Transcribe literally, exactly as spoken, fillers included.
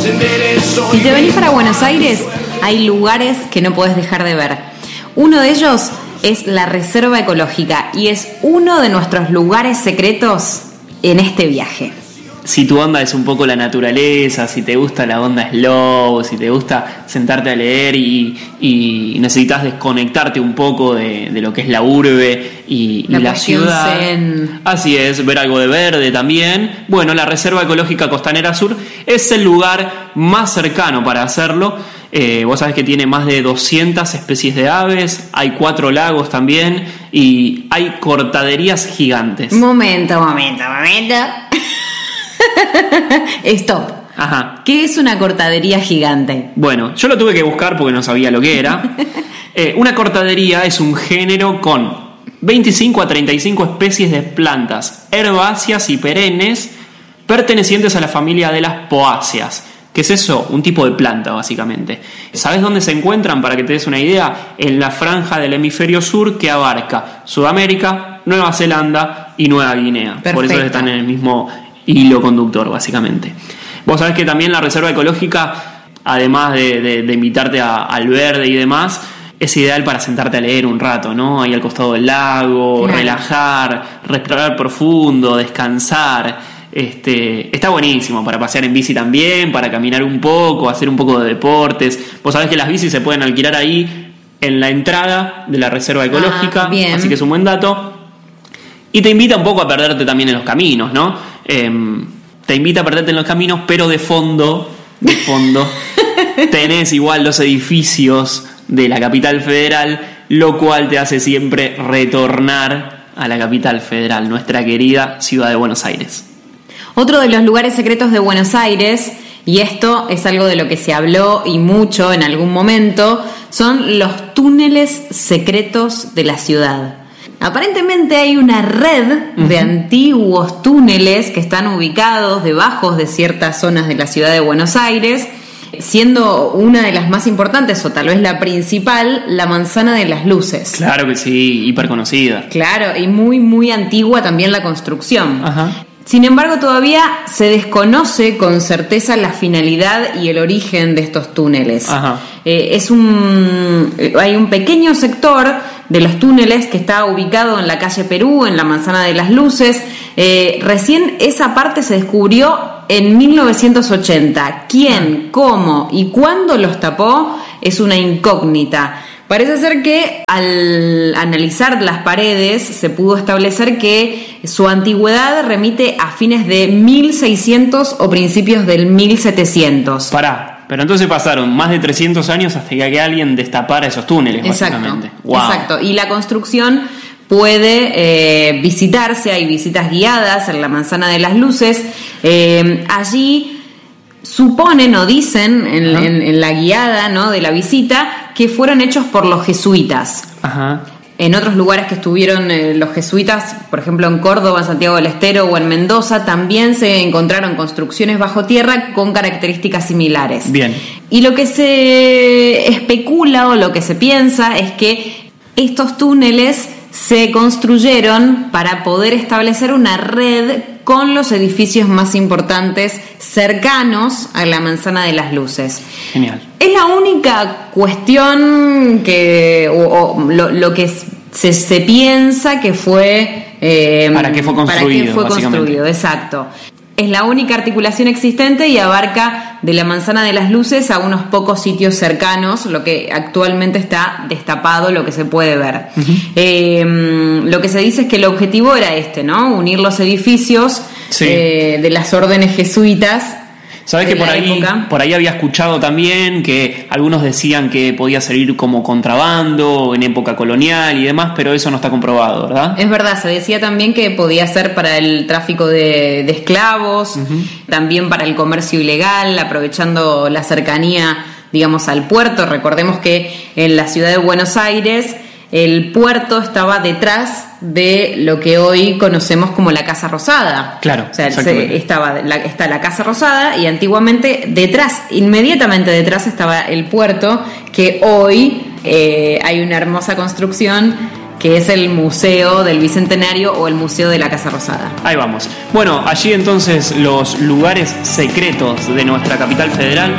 Si te venís para Buenos Aires, hay lugares que no podés dejar de ver. Uno de ellos es la Reserva Ecológica y es uno de nuestros lugares secretos en este viaje. Si tu onda es un poco la naturaleza, si te gusta la onda slow, si te gusta sentarte a leer y, y necesitas desconectarte un poco de, de lo que es la urbe y la, y la ciudad. Zen. Así es, ver algo de verde también. Bueno, la Reserva Ecológica Costanera Sur es el lugar más cercano para hacerlo. Eh, vos sabés que tiene más de doscientas especies de aves, hay cuatro lagos también y hay cortaderías gigantes. Momento, momento, momento. Stop. Ajá. ¿Qué es una cortadería gigante? Bueno, yo lo tuve que buscar porque no sabía lo que era. eh, una cortadería es un género con veinticinco a treinta y cinco especies de plantas herbáceas y perennes pertenecientes a la familia de las poáceas. ¿Qué es eso? Un tipo de planta, básicamente. ¿Sabes dónde se encuentran? Para que te des una idea, en la franja del hemisferio sur que abarca Sudamérica, Nueva Zelanda y Nueva Guinea. Perfecto. Por eso están en el mismo hilo conductor, básicamente. Vos sabés que también la Reserva Ecológica, además de, de, de invitarte a, al verde y demás, es ideal para sentarte a leer un rato, ¿no? Ahí al costado del lago, claro. Relajar, respirar profundo, descansar. Este, está buenísimo para pasear en bici también, para caminar un poco, hacer un poco de deportes. Vos sabés que las bicis se pueden alquilar ahí en la entrada de la Reserva Ecológica, ah, bien. Así que es un buen dato. Y te invita un poco a perderte también en los caminos, ¿no? Eh, te invita a perderte en los caminos, pero de fondo, de fondo, tenés igual los edificios de la capital federal, lo cual te hace siempre retornar a la capital federal, nuestra querida ciudad de Buenos Aires. Otro de los lugares secretos de Buenos Aires, y esto es algo de lo que se habló y mucho en algún momento, son los túneles secretos de la ciudad. Aparentemente hay una red uh-huh. de antiguos túneles que están ubicados debajo de ciertas zonas de la ciudad de Buenos Aires, siendo una de las más importantes, o tal vez la principal, la Manzana de las Luces. Claro que sí, hiper conocida. Claro, y muy, muy antigua también la construcción. Ajá. Sin embargo, todavía se desconoce con certeza la finalidad y el origen de estos túneles. Ajá. Eh, es un, hay un pequeño sector de los túneles que está ubicado en la calle Perú, en la Manzana de las Luces. Eh, recién esa parte se descubrió en mil novecientos ochenta. ¿Quién, cómo y cuándo los tapó? Es una incógnita. Parece ser que al analizar las paredes se pudo establecer que su antigüedad remite a fines de mil seiscientos o principios del mil setecientos. Pará, pero entonces pasaron más de trescientos años hasta que alguien destapara esos túneles, exacto, básicamente. Wow. Exacto, y la construcción puede eh, visitarse, hay visitas guiadas en la Manzana de las Luces. Eh, allí suponen o dicen en, en, en la guiada, ¿no?, de la visita, que fueron hechos por los jesuitas. Ajá. En otros lugares que estuvieron eh, los jesuitas, por ejemplo en Córdoba, en Santiago del Estero o en Mendoza, también se encontraron construcciones bajo tierra con características similares. Bien. Y lo que se especula o lo que se piensa es que estos túneles se construyeron para poder establecer una red con los edificios más importantes cercanos a la Manzana de las Luces. Genial. Es la única cuestión que o, o lo, lo que se, se piensa que fue eh, para qué fue construido, para qué fue construido, exacto. Es la única articulación existente y abarca de la Manzana de las Luces a unos pocos sitios cercanos, lo que actualmente está destapado, lo que se puede ver. Uh-huh. Eh, lo que se dice es que el objetivo era este, ¿no? Unir los edificios sí. eh, de las órdenes jesuitas. ¿Sabés que por ahí, por ahí había escuchado también que algunos decían que podía servir como contrabando en época colonial y demás, pero eso no está comprobado, ¿verdad? Es verdad, se decía también que podía ser para el tráfico de, de esclavos, uh-huh. también para el comercio ilegal, aprovechando la cercanía, digamos, al puerto. Recordemos que en la ciudad de Buenos Aires el puerto estaba detrás de lo que hoy conocemos como la Casa Rosada. Claro, o sea, se, estaba la, está la Casa Rosada y antiguamente detrás, inmediatamente detrás estaba el puerto, que hoy eh, hay una hermosa construcción que es el Museo del Bicentenario o el Museo de la Casa Rosada. Ahí vamos. Bueno, allí entonces los lugares secretos de nuestra capital federal.